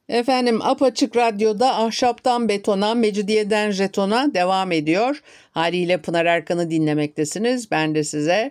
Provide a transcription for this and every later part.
Efendim Apaçık Radyo'da Ahşaptan Betona, Mecidiyeden Jeton'a devam ediyor. Haliyle Pınar Erkan'ı dinlemektesiniz. Ben de size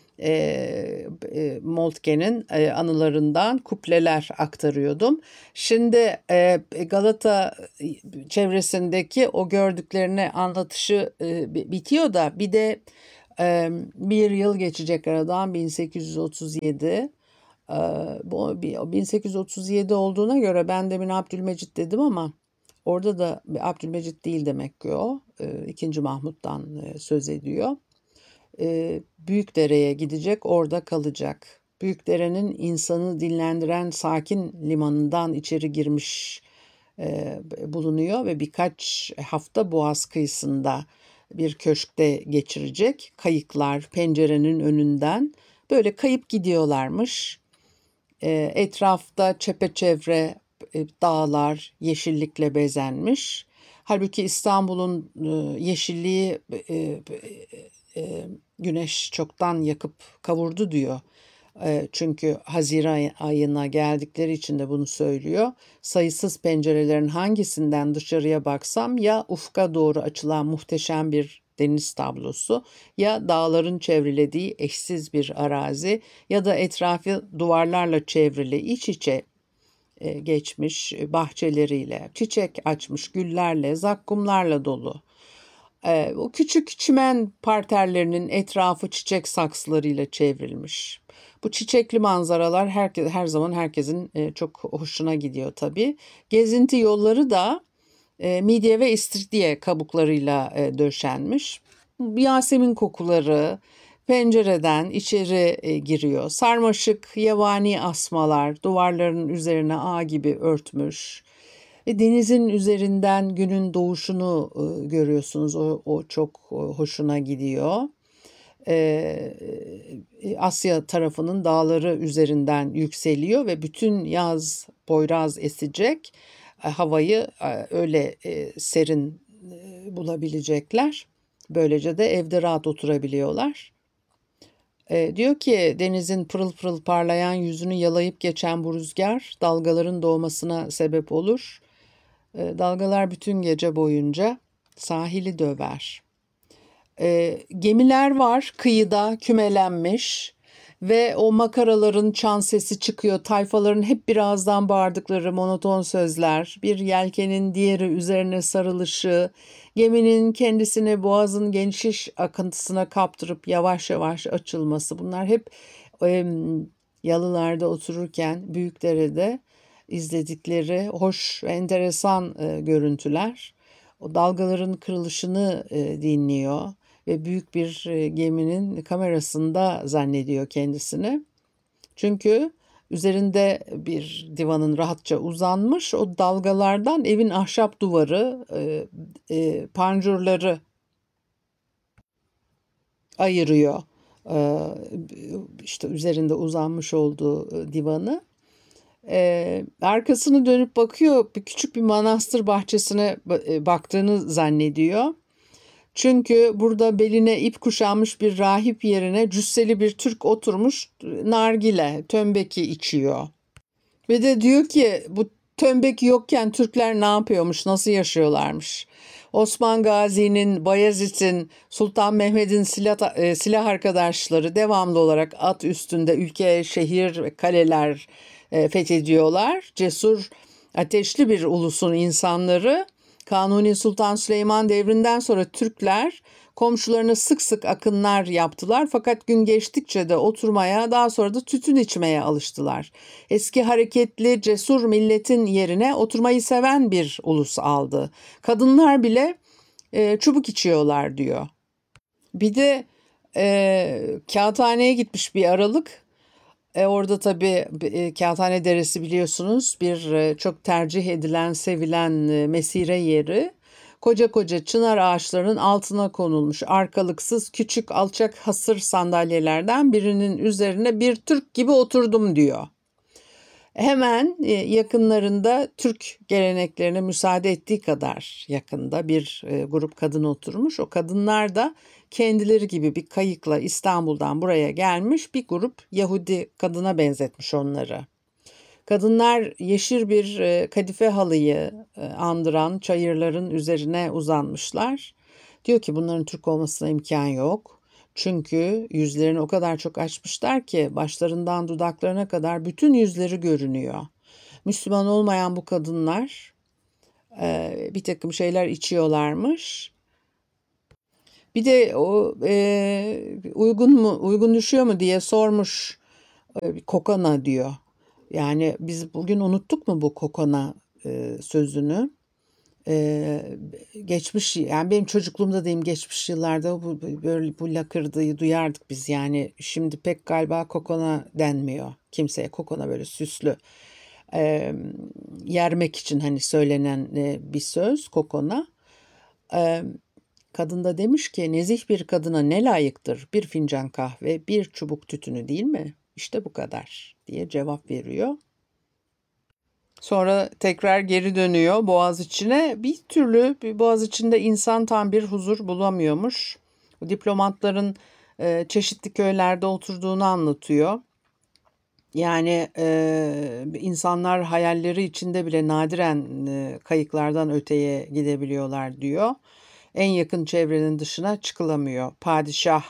Moltke'nin anılarından kupleler aktarıyordum. Şimdi Galata çevresindeki o gördüklerini anlatışı bitiyor da bir de bir yıl geçecek aradan 1837. Bu 1837 olduğuna göre ben demin Abdülmecit dedim ama orada da Abdülmecit değil demek ki o. İkinci Mahmut'tan söz ediyor. Büyükdere'ye gidecek, orada kalacak. Büyükdere'nin insanı dinlendiren sakin limanından içeri girmiş bulunuyor ve birkaç hafta Boğaz kıyısında bir köşkte geçirecek. Kayıklar pencerenin önünden böyle kayıp gidiyorlarmış. Etrafta çepeçevre dağlar yeşillikle bezenmiş. Halbuki İstanbul'un yeşilliği güneş çoktan yakıp kavurdu diyor. Çünkü Haziran ayına geldikleri için de bunu söylüyor. Sayısız pencerelerin hangisinden dışarıya baksam ya ufka doğru açılan muhteşem bir deniz tablosu, ya dağların çevrelediği eşsiz bir arazi, ya da etrafı duvarlarla çevrili iç içe geçmiş bahçeleriyle, çiçek açmış güllerle, zakkumlarla dolu. O küçük çimen parterlerinin etrafı çiçek saksılarıyla çevrilmiş. Bu çiçekli manzaralar her zaman herkesin çok hoşuna gidiyor tabii. Gezinti yolları da midye ve istiridye kabuklarıyla döşenmiş. Yasemin kokuları pencereden içeri giriyor. Sarmaşık, yabani asmalar duvarların üzerine ağ gibi örtmüş. Denizin üzerinden günün doğuşunu görüyorsunuz. O çok hoşuna gidiyor. Asya tarafının dağları üzerinden yükseliyor ve bütün yaz Poyraz esecek. Havayı öyle serin bulabilecekler. Böylece de evde rahat oturabiliyorlar. Diyor ki denizin pırıl pırıl parlayan yüzünü yalayıp geçen bu rüzgar dalgaların doğmasına sebep olur. Dalgalar bütün gece boyunca sahili döver. Gemiler var kıyıda kümelenmiş ve o makaraların çan sesi çıkıyor. Tayfaların hep birazdan bağırdıkları monoton sözler, bir yelkenin diğeri üzerine sarılışı, geminin kendisini boğazın geniş akıntısına kaptırıp yavaş yavaş açılması. Bunlar hep yalılarda otururken Büyükdere'de izledikleri hoş ve enteresan görüntüler. O dalgaların kırılışını dinliyor ve büyük bir geminin kamerasında zannediyor kendisini. Çünkü üzerinde bir divanın rahatça uzanmış, o dalgalardan evin ahşap duvarı, pancurları ayırıyor. İşte üzerinde uzanmış olduğu divanı. Arkasını dönüp bakıyor, küçük bir manastır bahçesine baktığını zannediyor. Çünkü burada beline ip kuşanmış bir rahip yerine cüsseli bir Türk oturmuş nargile, tömbeki içiyor. Ve de diyor ki bu tömbeki yokken Türkler ne yapıyormuş, nasıl yaşıyorlarmış? Osman Gazi'nin, Bayezid'in, Sultan Mehmet'in silah arkadaşları devamlı olarak at üstünde ülke, şehir ve kaleler fethediyorlar. Cesur, ateşli bir ulusun insanları. Kanuni Sultan Süleyman devrinden sonra Türkler komşularına sık sık akınlar yaptılar, fakat gün geçtikçe de oturmaya, daha sonra da tütün içmeye alıştılar. Eski hareketli, cesur milletin yerine oturmayı seven bir ulus aldı. Kadınlar bile çubuk içiyorlar diyor. Bir de kağıthaneye gitmiş bir aralık. Orada tabii Kağıthane Deresi biliyorsunuz bir çok tercih edilen, sevilen mesire yeri. Koca koca çınar ağaçlarının altına konulmuş arkalıksız küçük alçak hasır sandalyelerden birinin üzerine bir Türk gibi oturdum diyor. Hemen yakınlarında Türk geleneklerine müsaade ettiği kadar yakında bir grup kadın oturmuş. O kadınlar da kendileri gibi bir kayıkla İstanbul'dan buraya gelmiş bir grup Yahudi kadına benzetmiş onları. Kadınlar yeşil bir kadife halıyı andıran çayırların üzerine uzanmışlar. Diyor ki bunların Türk olmasına imkan yok. Çünkü yüzlerini o kadar çok açmışlar ki başlarından dudaklarına kadar bütün yüzleri görünüyor. Müslüman olmayan bu kadınlar bir takım şeyler içiyorlarmış. Bir de o uygun düşüyor mu diye sormuş. Kokona diyor. Yani biz bugün unuttuk mu bu kokona sözünü? Geçmiş, yani benim çocukluğumda diyeyim, geçmiş yıllarda böyle bu lakırdığı duyardık biz. Yani şimdi pek galiba kokona denmiyor kimseye. Kokona böyle süslü yermek için hani söylenen bir söz kokona. Kadın da demiş ki nezih bir kadına ne layıktır bir fincan kahve bir çubuk tütünü değil mi? İşte bu kadar diye cevap veriyor. Sonra tekrar geri dönüyor Boğaziçi'ne. Bir türlü Boğaziçi'nde insan tam bir huzur bulamıyormuş. Diplomatların çeşitli köylerde oturduğunu anlatıyor. Yani insanlar hayalleri içinde bile nadiren kayıklardan öteye gidebiliyorlar diyor. En yakın çevrenin dışına çıkılamıyor. Padişah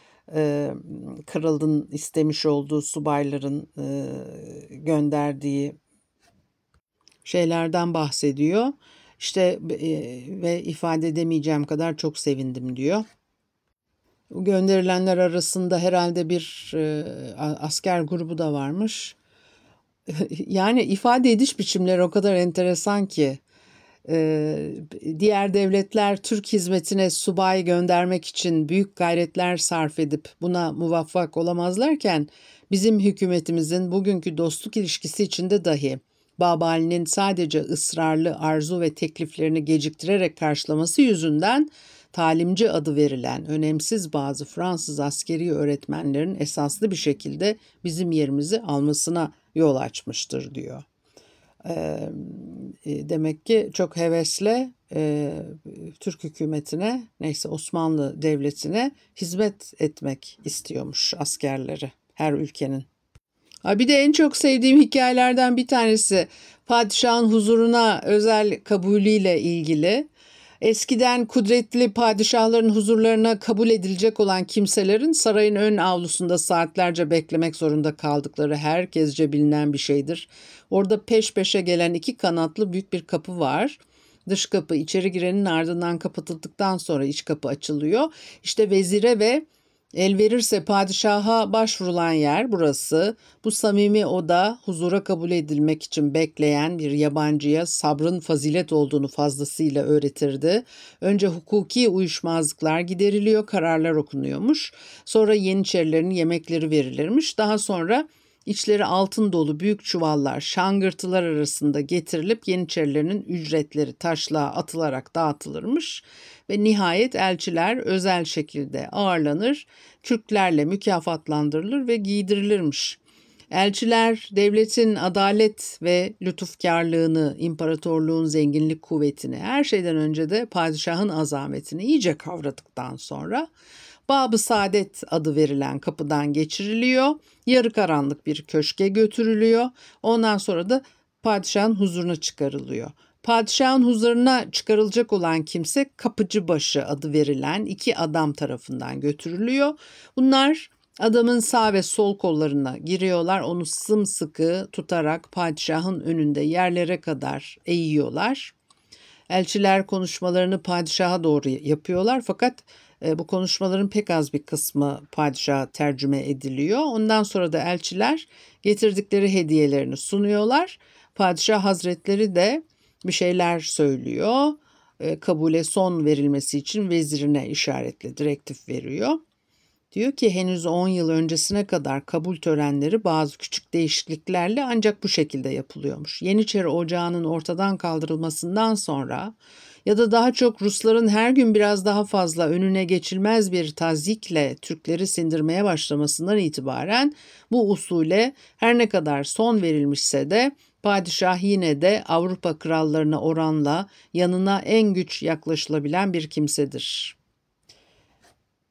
kralın istemiş olduğu subayların gönderdiği şeylerden bahsediyor. İşte ve ifade edemeyeceğim kadar çok sevindim diyor. Gönderilenler arasında herhalde bir asker grubu da varmış. Yani ifade ediş biçimleri o kadar enteresan ki diğer devletler Türk hizmetine subay göndermek için büyük gayretler sarf edip buna muvaffak olamazlarken bizim hükümetimizin bugünkü dostluk ilişkisi içinde dahi Babali'nin sadece ısrarlı arzu ve tekliflerini geciktirerek karşılaması yüzünden talimci adı verilen önemsiz bazı Fransız askeri öğretmenlerin esaslı bir şekilde bizim yerimizi almasına yol açmıştır diyor. Demek ki çok hevesle Türk hükümetine, neyse Osmanlı Devleti'ne hizmet etmek istiyormuş askerleri her ülkenin. Bir de en çok sevdiğim hikayelerden bir tanesi padişahın huzuruna özel kabulüyle ilgili. Eskiden kudretli padişahların huzurlarına kabul edilecek olan kimselerin sarayın ön avlusunda saatlerce beklemek zorunda kaldıkları herkesce bilinen bir şeydir. Orada peş peşe gelen iki kanatlı büyük bir kapı var. Dış kapı içeri girenin ardından kapatıldıktan sonra iç kapı açılıyor. İşte vezire ve el verirse padişaha başvurulan yer burası. Bu samimi oda huzura kabul edilmek için bekleyen bir yabancıya sabrın fazilet olduğunu fazlasıyla öğretirdi. Önce hukuki uyuşmazlıklar gideriliyor, kararlar okunuyormuş. Sonra Yeniçerilerin yemekleri verilirmiş. Daha sonra içleri altın dolu büyük çuvallar şangırtılar arasında getirilip Yeniçerilerin ücretleri taşlığa atılarak dağıtılırmış ve nihayet elçiler özel şekilde ağırlanır, Türklerle mükafatlandırılır ve giydirilirmiş. Elçiler devletin adalet ve lütufkarlığını, imparatorluğun zenginlik kuvvetini, her şeyden önce de padişahın azametini iyice kavradıktan sonra Bab-ı Saadet adı verilen kapıdan geçiriliyor. Yarı karanlık bir köşke götürülüyor. Ondan sonra da padişahın huzuruna çıkarılıyor. Padişahın huzuruna çıkarılacak olan kimse kapıcıbaşı adı verilen iki adam tarafından götürülüyor. Bunlar adamın sağ ve sol kollarına giriyorlar. Onu sımsıkı tutarak padişahın önünde yerlere kadar eğiyorlar. Elçiler konuşmalarını padişaha doğru yapıyorlar fakat bu konuşmaların pek az bir kısmı padişaha tercüme ediliyor. Ondan sonra da elçiler getirdikleri hediyelerini sunuyorlar. Padişah Hazretleri de bir şeyler söylüyor. Kabule son verilmesi için vezirine işaretle direktif veriyor. Diyor ki henüz 10 yıl öncesine kadar kabul törenleri bazı küçük değişikliklerle ancak bu şekilde yapılıyormuş. Yeniçeri Ocağı'nın ortadan kaldırılmasından sonra ya da daha çok Rusların her gün biraz daha fazla önüne geçilmez bir tazyikle Türkleri sindirmeye başlamasından itibaren bu usule her ne kadar son verilmişse de padişah yine de Avrupa krallarına oranla yanına en güç yaklaşılabilen bir kimsedir.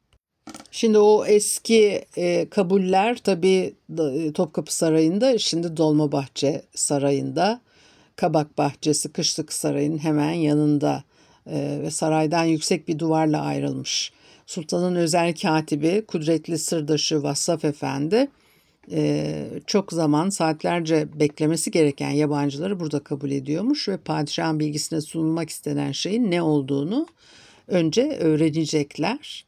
Şimdi o eski kabuller tabii Topkapı Sarayı'nda, şimdi Dolmabahçe Sarayı'nda. Kabak Bahçesi Kışlık Sarayı'nın hemen yanında ve saraydan yüksek bir duvarla ayrılmış. Sultanın özel katibi, kudretli sırdaşı Vassaf Efendi çok zaman saatlerce beklemesi gereken yabancıları burada kabul ediyormuş ve padişahın bilgisine sunulmak istenen şeyin ne olduğunu önce öğrenecekler.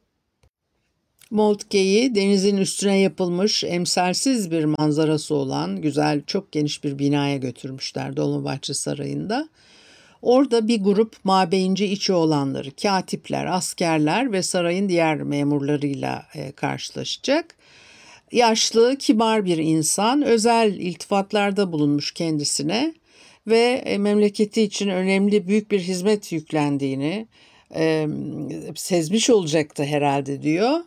Moltke'yi denizin üstüne yapılmış emsalsiz bir manzarası olan güzel çok geniş bir binaya götürmüşler Dolmabahçe Sarayı'nda. Orada bir grup mabeyinci içi olanları, katipler, askerler ve sarayın diğer memurlarıyla karşılaşacak. Yaşlı, kibar bir insan, özel iltifatlarda bulunmuş kendisine ve memleketi için önemli büyük bir hizmet yüklendiğini sezmiş olacaktı herhalde diyor.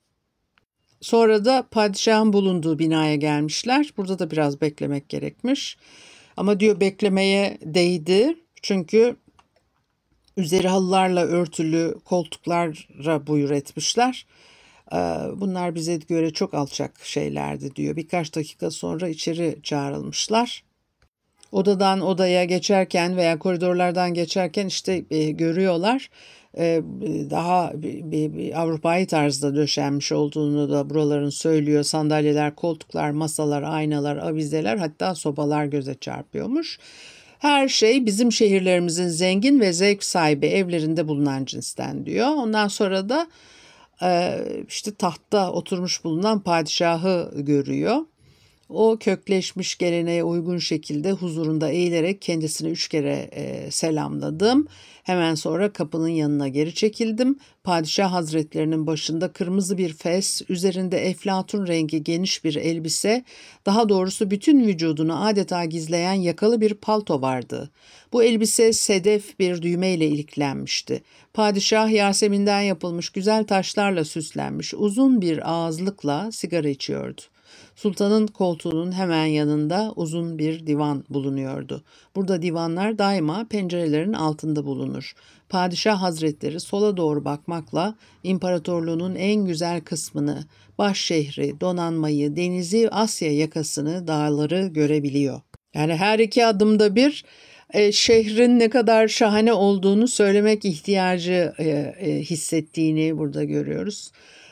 Sonra da padişahın bulunduğu binaya gelmişler. Burada da biraz beklemek gerekmiş. Ama diyor beklemeye değdi. Çünkü üzeri halılarla örtülü koltuklara buyur etmişler. Bunlar bize göre çok alçak şeylerdi diyor. Birkaç dakika sonra içeri çağrılmışlar. Odadan odaya geçerken veya koridorlardan geçerken işte görüyorlar. Daha bir Avrupa'yı tarzda döşenmiş olduğunu da buraların söylüyor. Sandalyeler, koltuklar, masalar, aynalar, avizeler, hatta sobalar göze çarpıyormuş. Her şey bizim şehirlerimizin zengin ve zevk sahibi evlerinde bulunan cinsten diyor. Ondan sonra da işte tahtta oturmuş bulunan padişahı görüyor. O kökleşmiş geleneğe uygun şekilde huzurunda eğilerek kendisini 3 kere selamladım. Hemen sonra kapının yanına geri çekildim. Padişah Hazretlerinin başında kırmızı bir fes, üzerinde eflatun rengi geniş bir elbise, daha doğrusu bütün vücudunu adeta gizleyen yakalı bir palto vardı. Bu elbise sedef bir düğmeyle iliklenmişti. Padişah Yasemin'den yapılmış güzel taşlarla süslenmiş uzun bir ağızlıkla sigara içiyordu. Sultanın koltuğunun hemen yanında uzun bir divan bulunuyordu. Burada divanlar daima pencerelerin altında bulunur. Padişah Hazretleri sola doğru bakmakla imparatorluğunun en güzel kısmını, baş şehri, donanmayı, denizi, Asya yakasını, dağları görebiliyor. Yani her iki adımda bir şehrin ne kadar şahane olduğunu söylemek ihtiyacı hissettiğini burada görüyoruz.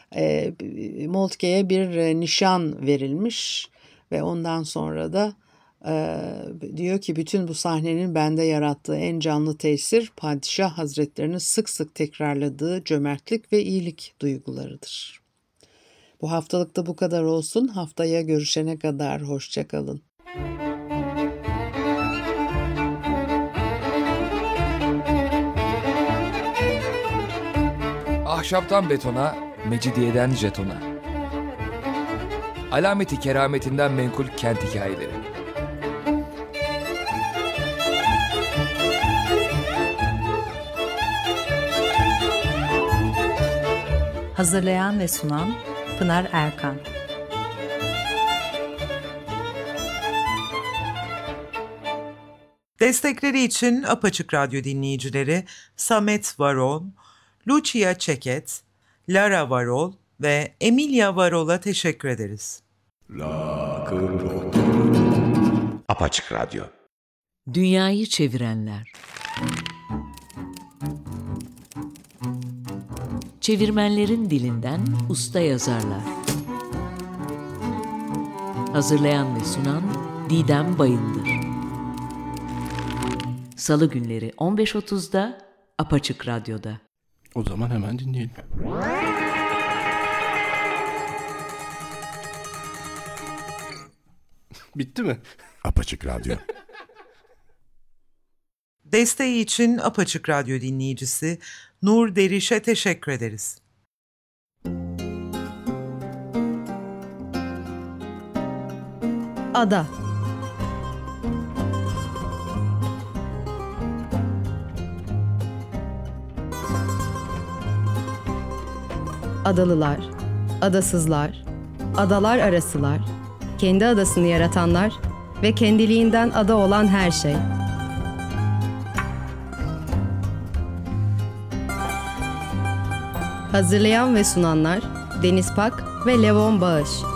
Moltke'ye bir nişan verilmiş ve ondan sonra da diyor ki bütün bu sahnenin bende yarattığı en canlı tesir Padişah Hazretlerinin sık sık tekrarladığı cömertlik ve iyilik duygularıdır. Bu haftalık da bu kadar olsun. Haftaya görüşene kadar hoşça kalın. Ahşaptan betona, mecidiyeden jetona. Alameti kerametinden menkul kent hikayeleri. Hazırlayan ve sunan Pınar Erkan. Destekleri için Apaçık Radyo dinleyicileri Samet Varol, Lucia Çeket, Lara Varol ve Emilia Varol'a teşekkür ederiz. Apaçık Radyo. Dünyayı çevirenler. Çevirmenlerin dilinden usta yazarlar. Hazırlayan ve sunan Didem Bayındır. Salı günleri 15.30'da Apaçık Radyo'da. O zaman hemen dinleyelim. Bitti mi? Apaçık Radyo. Desteği için Apaçık Radyo dinleyicisi Nur Deriş'e teşekkür ederiz. Ada. Adalılar, adasızlar, adalar arasılar, kendi adasını yaratanlar ve kendiliğinden ada olan her şey. Hazırlayan ve sunanlar Deniz Pak ve Levon Bağış.